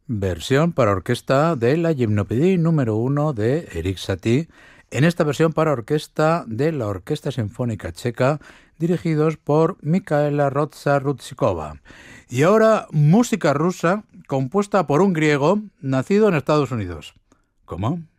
Versión para orquesta de la Gimnopédie número 1 de Erik Satie, en esta versión para orquesta de la Orquesta Sinfónica Checa, dirigidos por Mikaela Rodza-Rudzikova. Y ahora, música rusa compuesta por un griego nacido en Estados Unidos. ¿Cómo?